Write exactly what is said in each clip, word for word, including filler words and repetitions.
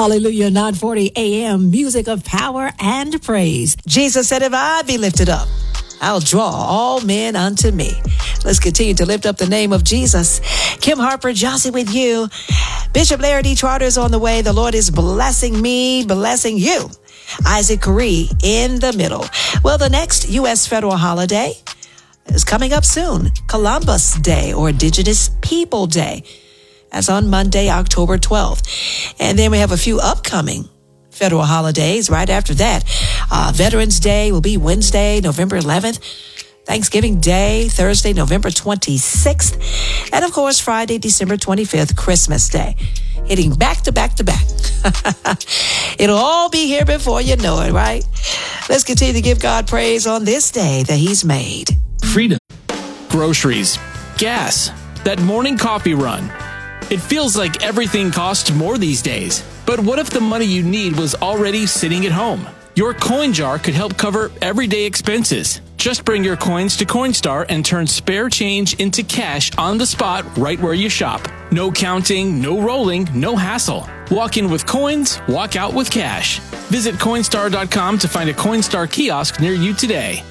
Hallelujah, nine forty a.m. Music of power and praise. Jesus said, if I be lifted up, I'll draw all men unto me. Let's continue to lift up the name of Jesus. Kim Harper Johnson with you. Bishop Larry D. Trotter on the way. The Lord is blessing me, blessing you. Isaac Curry in the middle. Well, the next U S federal holiday is coming up soon. Columbus Day or Indigenous People Day. That's on Monday, October twelfth. And then we have a few upcoming federal holidays right after that. Uh, Veterans Day will be Wednesday, November eleventh. Thanksgiving Day, Thursday, November twenty-sixth. And of course, Friday, December twenty-fifth, Christmas Day. Hitting back to back to back. It'll all be here before you know it, right? Let's continue to give God praise on this day that he's made. Freedom. Groceries. Gas. That morning coffee run. It feels like everything costs more these days. But what if the money you need was already sitting at home? Your coin jar could help cover everyday expenses. Just bring your coins to Coinstar and turn spare change into cash on the spot right where you shop. No counting, no rolling, no hassle. Walk in with coins, walk out with cash. Visit Coinstar dot com to find a Coinstar kiosk near you today.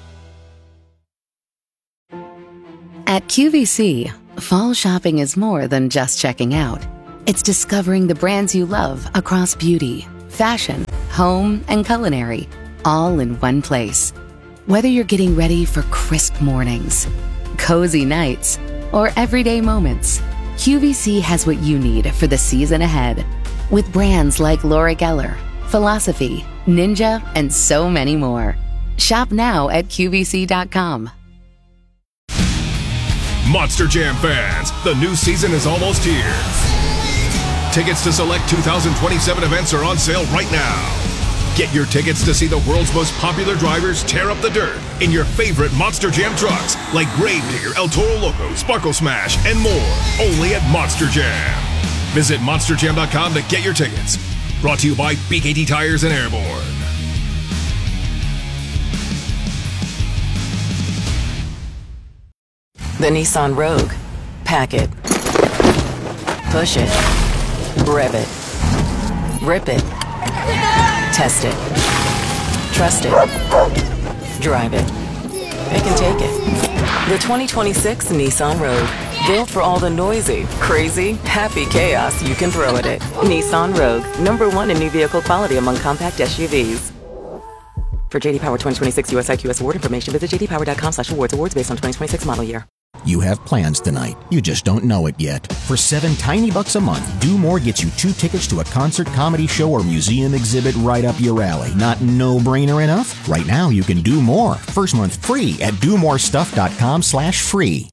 At Q V C, fall shopping is more than just checking out. It's discovering the brands you love across beauty, fashion, home, and culinary, all in one place. Whether you're getting ready for crisp mornings, cozy nights, or everyday moments, Q V C has what you need for the season ahead. With brands like Laura Geller, Philosophy, Ninja, and so many more. Shop now at Q V C dot com. Monster Jam fans, the new season is almost here. Tickets to select two thousand twenty-seven events are on sale right now. Get your tickets to see the world's most popular drivers tear up the dirt in your favorite Monster Jam trucks like Gravedigger, El Toro Loco, Sparkle Smash, and more, only at Monster Jam. Visit Monster Jam dot com to get your tickets. Brought to you by B K T Tires and Airborne. The Nissan Rogue. Pack it. Push it. Rev it. Rip it. Test it. Trust it. Drive it. It can take it. The twenty twenty-six Nissan Rogue. Built for all the noisy, crazy, happy chaos you can throw at it. Nissan Rogue. Number one in new vehicle quality among compact S U Vs. For J D Power twenty twenty-six U S I Q S award information, visit J D Power dot com slash awards. Awards based on twenty twenty-six model year. You have plans tonight. You just don't know it yet. For seven tiny bucks a month, Do More gets you two tickets to a concert, comedy show, or museum exhibit right up your alley. Not no-brainer enough? Right now, you can do more. First month free at do more stuff dot com slash free.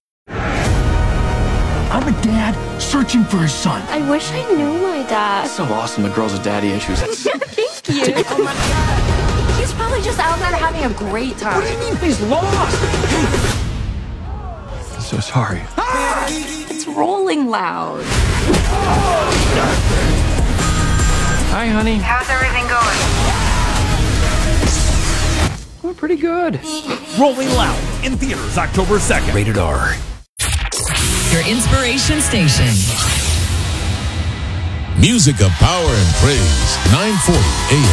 I'm a dad searching for his son. I wish I knew my dad. So awesome, the girls with daddy issues. Thank you. Oh my God. He's probably just out there having a great time. What do you mean he's lost? I'm so sorry. It's rolling loud. Hi, honey. How's everything going? We're pretty good. Rolling Loud in theaters October second. Rated R. Your inspiration station. Music of power and praise. nine forty A M